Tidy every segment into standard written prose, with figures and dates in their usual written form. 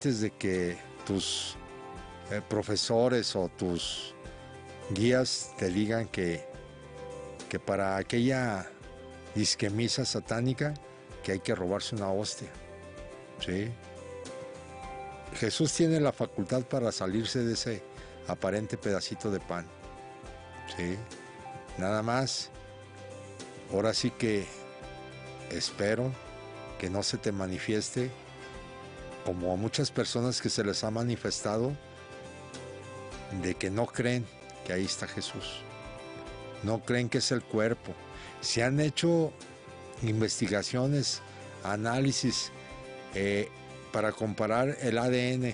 antes de que tus profesores o tus guías te digan que para aquella disquemisa satánica que hay que robarse una hostia. ¿Sí? Jesús tiene la facultad para salirse de ese aparente pedacito de pan. ¿Sí? Nada más, ahora sí que espero que no se te manifieste como a muchas personas que se les ha manifestado, de que no creen que ahí está Jesús. No creen que es el cuerpo. Se han hecho investigaciones, análisis para comparar el ADN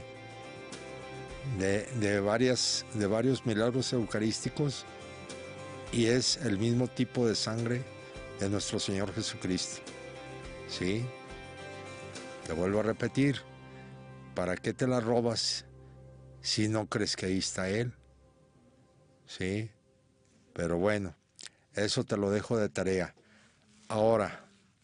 de varios milagros eucarísticos, y es el mismo tipo de sangre de nuestro Señor Jesucristo. ¿Sí? Te vuelvo a repetir, ¿para qué te la robas si no crees que ahí está Él? ¿Sí? Pero bueno, eso te lo dejo de tarea. Ahora,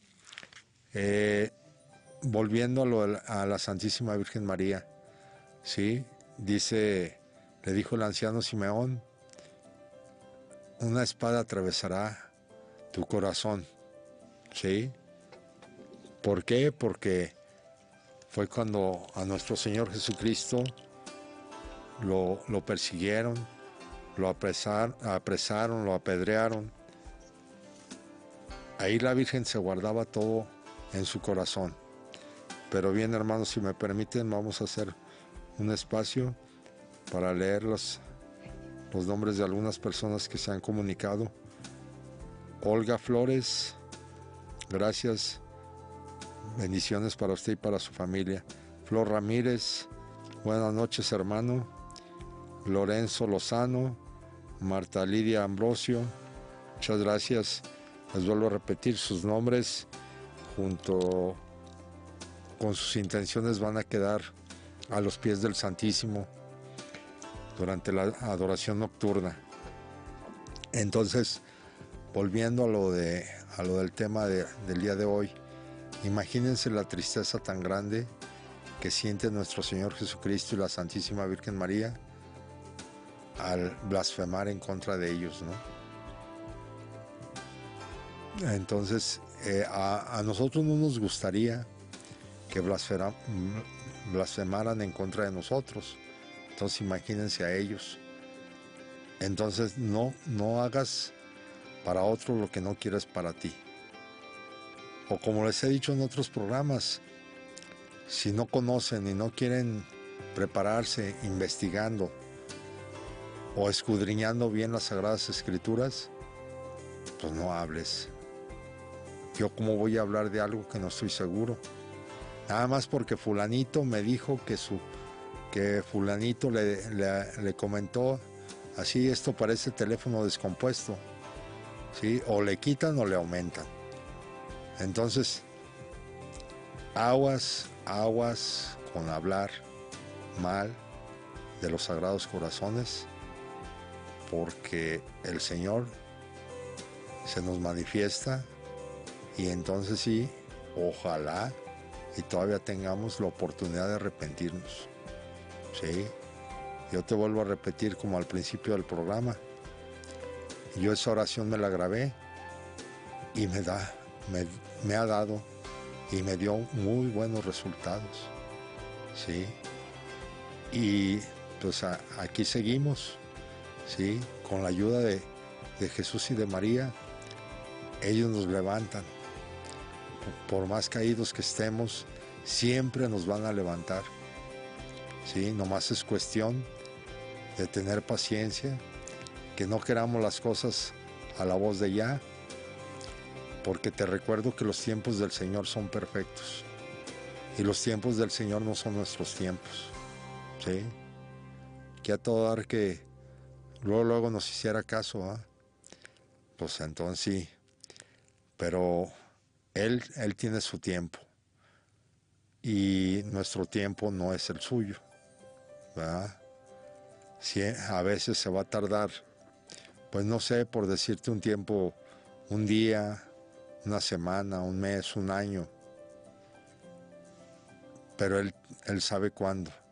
volviendo a la Santísima Virgen María, ¿sí? Le dijo el anciano Simeón, una espada atravesará tu corazón. ¿Sí? ¿Por qué? Porque fue cuando a nuestro Señor Jesucristo lo persiguieron, lo apresaron, lo apedrearon. Ahí la Virgen se guardaba todo en su corazón. Pero bien, hermanos, si me permiten, vamos a hacer un espacio para leer los nombres de algunas personas que se han comunicado. Olga Flores, gracias, bendiciones para usted y para su familia. Flor Ramírez, buenas noches, hermano. Lorenzo Lozano, Marta Lidia Ambrosio, muchas gracias. Les vuelvo a repetir, sus nombres junto con sus intenciones van a quedar a los pies del Santísimo durante la adoración nocturna. Entonces, volviendo a lo del tema del día de hoy, imagínense la tristeza tan grande que siente nuestro Señor Jesucristo y la Santísima Virgen María al blasfemar en contra de ellos, ¿no? Entonces, a nosotros no nos gustaría que blasfemaran en contra de nosotros. Entonces, imagínense a ellos. Entonces, no hagas para otro lo que no quieres para ti. O como les he dicho en otros programas, si no conocen y no quieren prepararse investigando o escudriñando bien las Sagradas Escrituras, pues no hables. Yo cómo voy a hablar de algo que no estoy seguro. Nada más porque fulanito me dijo que fulanito le comentó así, esto parece teléfono descompuesto. ¿Sí? O le quitan o le aumentan. Entonces, aguas con hablar mal de los Sagrados Corazones, porque el Señor se nos manifiesta y entonces sí, ojalá y todavía tengamos la oportunidad de arrepentirnos. ¿Sí? Yo te vuelvo a repetir como al principio del programa, yo esa oración me la grabé y me ha dado y me dio muy buenos resultados. ¿Sí? Y pues aquí seguimos, ¿sí? Con la ayuda de Jesús y de María, ellos nos levantan. Por más caídos que estemos, siempre nos van a levantar. ¿Sí? Nomás es cuestión de tener paciencia, que no queramos las cosas a la voz de ya, porque te recuerdo que los tiempos del Señor son perfectos y los tiempos del Señor no son nuestros tiempos. ¿Sí? Que a todo dar que luego nos hiciera caso, ¿eh? Pues entonces sí, pero él tiene su tiempo y nuestro tiempo no es el suyo, ¿verdad? Sí, a veces se va a tardar, pues no sé, por decirte un tiempo, un día, una semana, un mes, un año, pero él sabe cuándo.